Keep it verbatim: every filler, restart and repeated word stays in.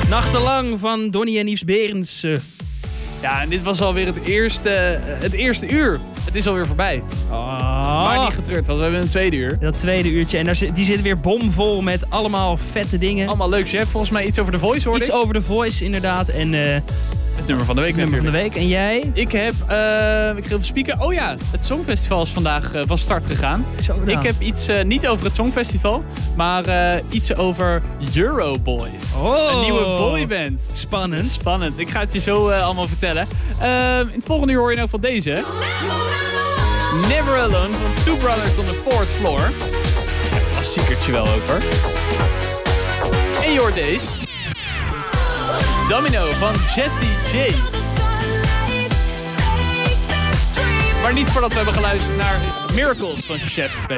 Nachtenlang van Donnie en Yves Berends. Uh. Ja, en dit was alweer het eerste, het eerste uur. Het is alweer voorbij. Oh. Maar niet getreurd, want we hebben een tweede uur. Dat tweede uurtje. En daar zit, die zit weer bomvol met allemaal vette dingen. Allemaal leuk. Je hebt volgens mij iets over de Voice, hoorde Iets ik. over de Voice, inderdaad. En... Uh, het nummer van de week nummer natuurlijk. van de week. En jij? Ik heb, uh, ik kreeg op speaker. Oh ja, het Songfestival is vandaag uh, van start gegaan. Zo dan. Ik heb iets uh, niet over het Songfestival, maar uh, iets over Euroboys. Oh. Een nieuwe boyband. Spannend. Spannend. Ik ga het je zo uh, allemaal vertellen. Uh, in het volgende uur hoor je in ieder geval deze. Never Alone van Two Brothers on the Fourth Floor. Een klassiekertje wel ook hoor. En je hoort deze. Domino van Jessie J. Maar niet voordat we hebben geluisterd naar Miracles van Chef Special.